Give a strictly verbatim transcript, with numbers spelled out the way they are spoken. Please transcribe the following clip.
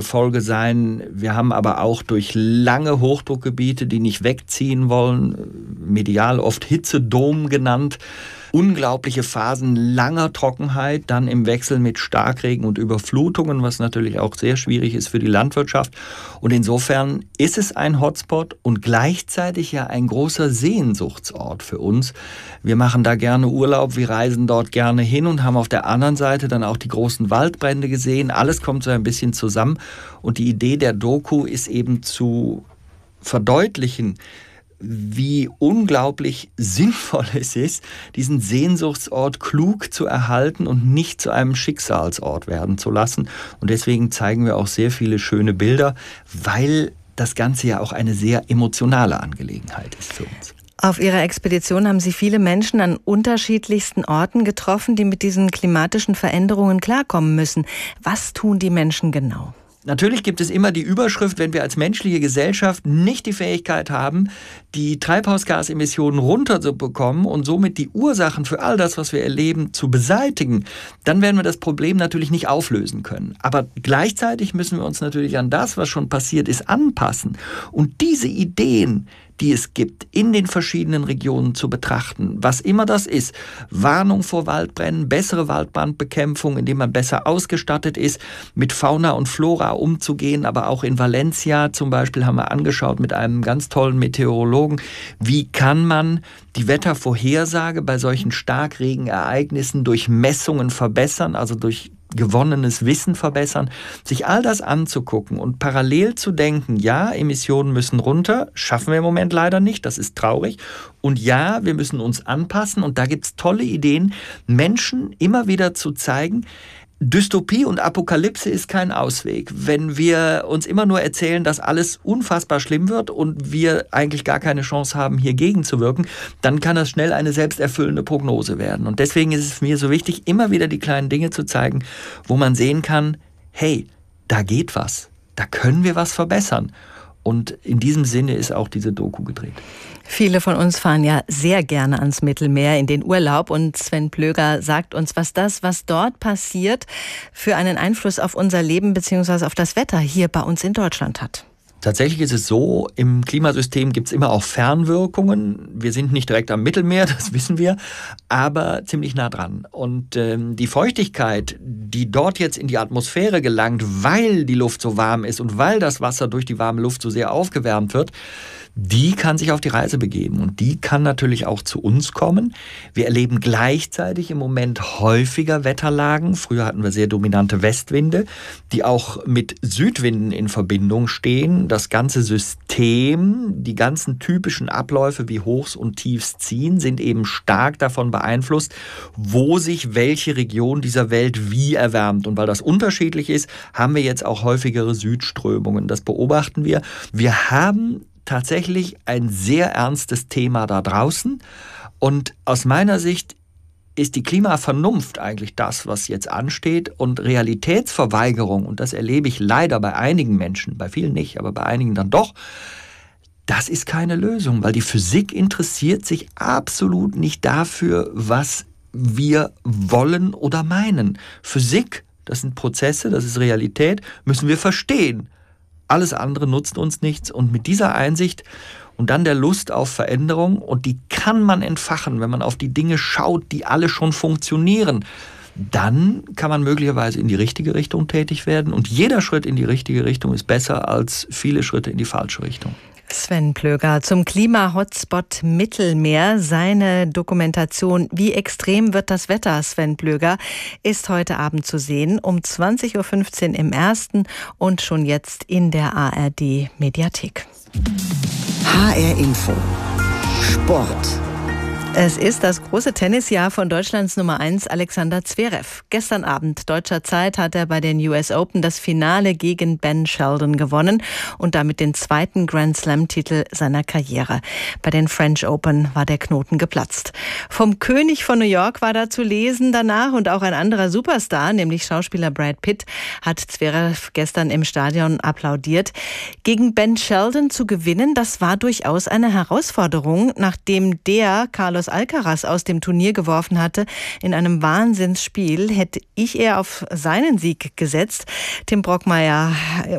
Folge sein. Wir haben aber auch durch lange Hochdruckgebiete, die nicht wegziehen wollen, medial oft Hitzedom genannt, unglaubliche Phasen langer Trockenheit, dann im Wechsel mit Starkregen und Überflutungen, was natürlich auch sehr schwierig ist für die Landwirtschaft. Und insofern ist es ein Hotspot und gleichzeitig ja ein großer Sehnsuchtsort für uns. Wir machen da gerne Urlaub, wir reisen dort gerne hin und haben auf der anderen Seite dann auch die großen Waldbrände gesehen. Alles kommt so ein bisschen zusammen. Und die Idee der Doku ist eben zu verdeutlichen, wie unglaublich sinnvoll es ist, diesen Sehnsuchtsort klug zu erhalten und nicht zu einem Schicksalsort werden zu lassen. Und deswegen zeigen wir auch sehr viele schöne Bilder, weil das Ganze ja auch eine sehr emotionale Angelegenheit ist für uns. Auf Ihrer Expedition haben Sie viele Menschen an unterschiedlichsten Orten getroffen, die mit diesen klimatischen Veränderungen klarkommen müssen. Was tun die Menschen genau? Natürlich gibt es immer die Überschrift, wenn wir als menschliche Gesellschaft nicht die Fähigkeit haben, die Treibhausgasemissionen runterzubekommen und somit die Ursachen für all das, was wir erleben, zu beseitigen, dann werden wir das Problem natürlich nicht auflösen können. Aber gleichzeitig müssen wir uns natürlich an das, was schon passiert ist, anpassen. Und diese Ideen, die es gibt, in den verschiedenen Regionen zu betrachten, was immer das ist, Warnung vor Waldbränden, bessere Waldbrandbekämpfung, indem man besser ausgestattet ist, mit Fauna und Flora umzugehen, aber auch in Valencia zum Beispiel haben wir angeschaut mit einem ganz tollen Meteorologen, wie kann man die Wettervorhersage bei solchen Starkregenereignissen durch Messungen verbessern, also durch gewonnenes Wissen verbessern, sich all das anzugucken und parallel zu denken, ja, Emissionen müssen runter, schaffen wir im Moment leider nicht, das ist traurig. Und ja, wir müssen uns anpassen und da gibt es tolle Ideen, Menschen immer wieder zu zeigen, Dystopie und Apokalypse ist kein Ausweg. Wenn wir uns immer nur erzählen, dass alles unfassbar schlimm wird und wir eigentlich gar keine Chance haben, hier gegenzuwirken, dann kann das schnell eine selbsterfüllende Prognose werden. Und deswegen ist es mir so wichtig, immer wieder die kleinen Dinge zu zeigen, wo man sehen kann, hey, da geht was, da können wir was verbessern. Und in diesem Sinne ist auch diese Doku gedreht. Viele von uns fahren ja sehr gerne ans Mittelmeer in den Urlaub und Sven Plöger sagt uns, was das, was dort passiert, für einen Einfluss auf unser Leben bzw. auf das Wetter hier bei uns in Deutschland hat. Tatsächlich ist es so, im Klimasystem gibt es immer auch Fernwirkungen. Wir sind nicht direkt am Mittelmeer, das wissen wir, aber ziemlich nah dran. Und ähm, die Feuchtigkeit, die dort jetzt in die Atmosphäre gelangt, weil die Luft so warm ist und weil das Wasser durch die warme Luft so sehr aufgewärmt wird, die kann sich auf die Reise begeben und die kann natürlich auch zu uns kommen. Wir erleben gleichzeitig im Moment häufiger Wetterlagen. Früher hatten wir sehr dominante Westwinde, die auch mit Südwinden in Verbindung stehen. Das ganze System, die ganzen typischen Abläufe wie Hochs und Tiefs ziehen, sind eben stark davon beeinflusst, wo sich welche Region dieser Welt wie erwärmt. Und weil das unterschiedlich ist, haben wir jetzt auch häufigere Südströmungen. Das beobachten wir. Wir haben tatsächlich ein sehr ernstes Thema da draußen. Und aus meiner Sicht ist die Klimavernunft eigentlich das, was jetzt ansteht. Und Realitätsverweigerung, und das erlebe ich leider bei einigen Menschen, bei vielen nicht, aber bei einigen dann doch, das ist keine Lösung, weil die Physik interessiert sich absolut nicht dafür, was wir wollen oder meinen. Physik, das sind Prozesse, das ist Realität, müssen wir verstehen. Alles andere nutzt uns nichts und mit dieser Einsicht und dann der Lust auf Veränderung, und die kann man entfachen, wenn man auf die Dinge schaut, die alle schon funktionieren, dann kann man möglicherweise in die richtige Richtung tätig werden und jeder Schritt in die richtige Richtung ist besser als viele Schritte in die falsche Richtung. Sven Plöger zum Klima-Hotspot Mittelmeer. Seine Dokumentation Wie extrem wird das Wetter, Sven Plöger, ist heute Abend zu sehen um zwanzig Uhr fünfzehn im Ersten und schon jetzt in der A R D-Mediathek. H R Info Sport. Es ist das große Tennisjahr von Deutschlands Nummer eins Alexander Zverev. Gestern Abend deutscher Zeit hat er bei den U S Open das Finale gegen Ben Shelton gewonnen und damit den zweiten Grand Slam-Titel seiner Karriere. Bei den French Open war der Knoten geplatzt. Vom König von New York war da zu lesen danach und auch ein anderer Superstar, nämlich Schauspieler Brad Pitt, hat Zverev gestern im Stadion applaudiert. Gegen Ben Shelton zu gewinnen, das war durchaus eine Herausforderung, nachdem der Carlos Alcaraz aus dem Turnier geworfen hatte. In einem Wahnsinnsspiel hätte ich eher auf seinen Sieg gesetzt. Tim Brockmeier